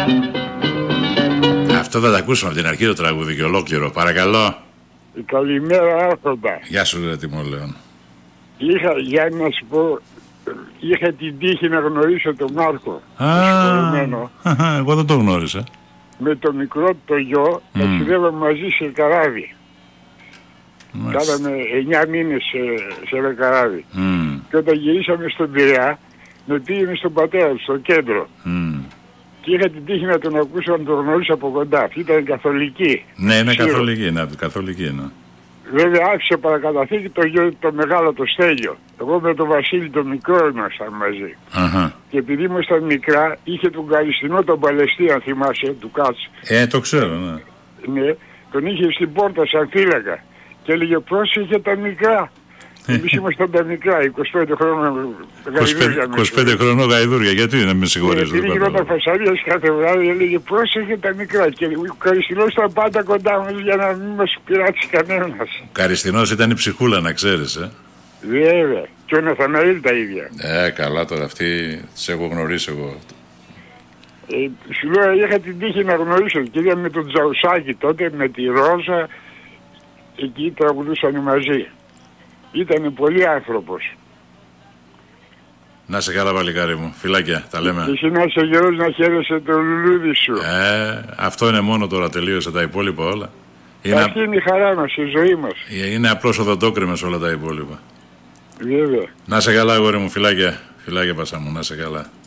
Αυτό θα τα ακούσουμε από την αρχή το τραγούδι και ολόκληρο. Παρακαλώ. Καλημέρα, Άρχοντα. Γεια σου, ρε Τιμόλεον. Γιάννη, να σου πω, είχα την τύχη να γνωρίσω τον Μάρκο. Εγώ δεν το γνώρισα. Με το μικρό το γιο ταξιδεύαμε μαζί σε καράβι. Κάναμε 9 μήνες σε ένα καράβι. Και όταν γυρίσαμε στον Πειραιά, με πήγαινε στον πατέρα του, στο κέντρο. Και είχα την τύχη να τον ακούσω, να τον γνωρίσω από κοντά. Αυτή ήταν καθολική. Ναι, είναι καθολική, ναι. Βέβαια άφησε παρακαταθήκη το γιο, το μεγάλο, το Στέλιο. Εγώ με τον Βασίλη το μικρό ήμασταν μαζί. Και επειδή ήμασταν μικρά, είχε τον Καλιστινό τον Παλαιστή, αν θυμάσαι, του Κάτς. Το ξέρω, ναι. Ναι, τον είχε στην πόρτα σαν φύλακα. Και έλεγε πρόσεχε τα μικρά. Εμείς ήμασταν τα μικρά, 25 χρόνια γαϊδούρια. 25 χρονών γαϊδούρια, γιατί να με συγχωρείς. Επειδή γινόταν φασαρίας κάθε βράδυ, έλεγε πρόσεχε τα μικρά. Και ο Καριστινός ήταν πάντα κοντά μας για να μην μας πειράξει κανένας. Ο Καριστινός ήταν η ψυχούλα, να ξέρεις, Βέβαια. Και ο Ναθαναήλ τα ίδια. Καλά τώρα, αυτοί τις έχω γνωρίσει εγώ. Σου λέω, είχα την τύχη να γνωρίσω και είδα με τον Τζαουσάκη τότε, με τη Ρόζα, εκεί τραγουδούσαν μαζί. Ήτανε πολύ άνθρωπος. Να σε καλά, παλικάρι μου. Φιλάκια, τα λέμε. Και εσύ να είσαι γερός να χαίρεσαι το λουλούδι σου. Αυτό είναι μόνο τώρα, τελείωσε, τα υπόλοιπα όλα. Αυτή είναι η χαρά μας, η ζωή μας. Είναι απλώς οδοντόκρεμες όλα τα υπόλοιπα. Βέβαια. Να σε καλά, αγόρι μου, φιλάκια. Φιλάκια, Πασά μου, να σε καλά.